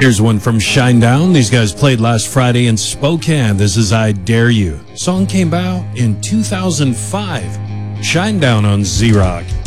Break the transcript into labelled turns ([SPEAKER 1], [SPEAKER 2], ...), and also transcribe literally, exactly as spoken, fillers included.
[SPEAKER 1] Here's one from Shinedown. These guys played last Friday in Spokane. This is I Dare You. Song came out in two thousand five. Shinedown on Z-Rock.